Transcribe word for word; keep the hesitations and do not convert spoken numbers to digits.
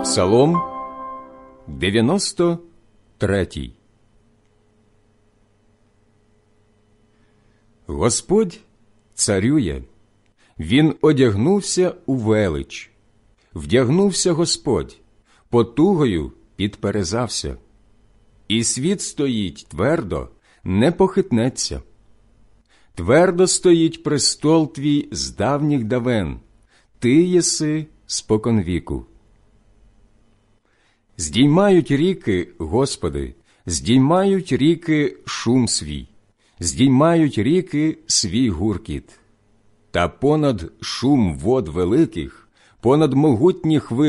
Псалом дев'яносто третій. Господь царює, Він одягнувся у велич. Вдягнувся Господь, потугою підперезався. І світ стоїть твердо, не похитнеться. Твердо стоїть престол твій з давніх давен, ти єси споконвіку. Здіймають ріки, Господи, здіймають ріки шум свій, здіймають ріки свій гуркіт. Та понад шум вод великих, понад могутні хвилі